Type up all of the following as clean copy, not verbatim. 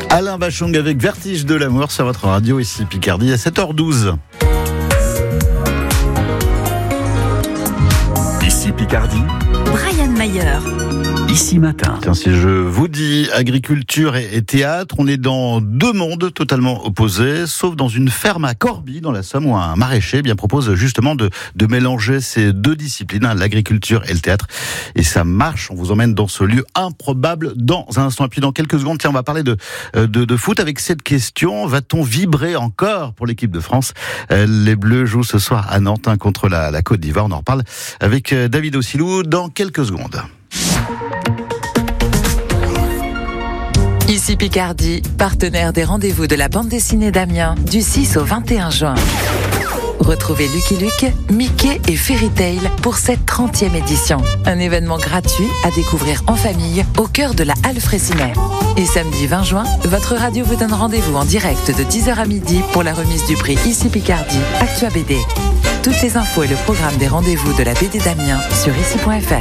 Alain Bachung avec Vertige de l'amour sur votre radio, ici Picardie à 7h12. Ici Picardie, Brian Mayer. Ici Matin. Tiens, si je vous dis agriculture et théâtre, on est dans deux mondes totalement opposés, sauf dans une ferme à Corbie, dans la Somme, où un maraîcher propose justement de mélanger ces deux disciplines, l'agriculture et le théâtre. Et ça marche, on vous emmène dans ce lieu improbable dans un instant. Et puis dans quelques secondes, tiens, on va parler de foot avec cette question. Va-t-on vibrer encore pour l'équipe de France? Les Bleus jouent ce soir à Nantes contre la Côte d'Ivoire. On en reparle avec David Ossilou dans quelques secondes. Ici Picardie, partenaire des rendez-vous de la bande dessinée d'Amiens du 6 au 21 juin. Retrouvez Lucky Luke, Mickey et Fairy Tail pour cette 30e édition. Un événement gratuit à découvrir en famille au cœur de la Halle Fraissinet. Et samedi 20 juin, votre radio vous donne rendez-vous en direct de 10h à midi pour la remise du prix Ici Picardie, Actua BD. Toutes les infos et le programme des rendez-vous de la BD d'Amiens sur ici.fr.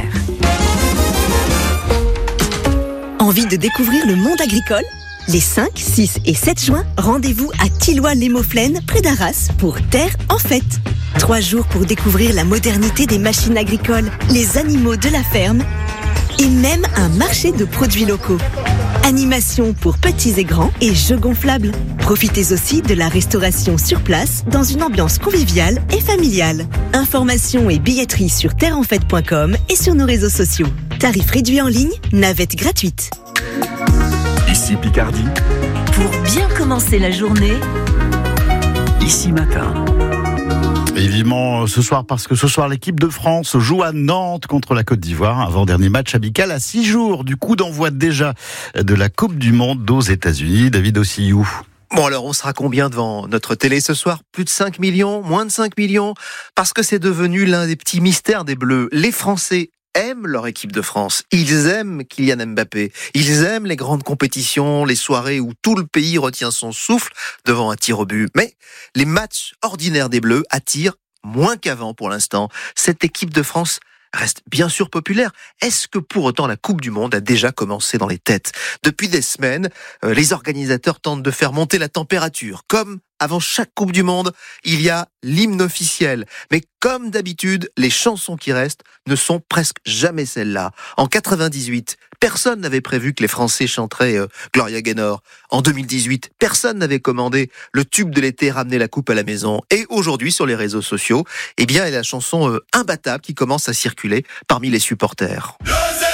Envie de découvrir le monde agricole ? Les 5, 6 et 7 juin, rendez-vous à Tilloy-les-Mauflaines, près d'Arras, pour Terre en fête. 3 jours pour découvrir la modernité des machines agricoles, les animaux de la ferme et même un marché de produits locaux. Animation pour petits et grands et jeux gonflables. Profitez aussi de la restauration sur place dans une ambiance conviviale et familiale. Informations et billetterie sur terreenfête.com et sur nos réseaux sociaux. Tarifs réduits en ligne, navette gratuite. Ici Picardie, Pour bien commencer la journée, Ici Matin. Et vivement ce soir, parce que ce soir, l'équipe de France joue à Nantes contre la Côte d'Ivoire. Avant-dernier match amical à 6 jours du coup d'envoi déjà de la Coupe du Monde aux États-Unis. David Ossilou. Bon alors, on sera combien devant notre télé ce soir? Plus de 5 millions? Moins de 5 millions? Parce que c'est devenu l'un des petits mystères des Bleus. Les Français aiment leur équipe de France. Ils aiment Kylian Mbappé. Ils aiment les grandes compétitions, les soirées où tout le pays retient son souffle devant un tir au but. Mais les matchs ordinaires des Bleus attirent moins qu'avant pour l'instant. Cette équipe de France reste bien sûr populaire. Est-ce que pour autant la Coupe du Monde a déjà commencé dans les têtes? Depuis des semaines, les organisateurs tentent de faire monter la température. Comme avant chaque Coupe du Monde, il y a l'hymne officiel. Mais comme d'habitude, les chansons qui restent ne sont presque jamais celles-là. En 98, personne n'avait prévu que les Français chanteraient Gloria Gaynor. En 2018, personne n'avait commandé le tube de l'été ramener la coupe à la maison. Et aujourd'hui, sur les réseaux sociaux, il y a la chanson imbattable qui commence à circuler parmi les supporters.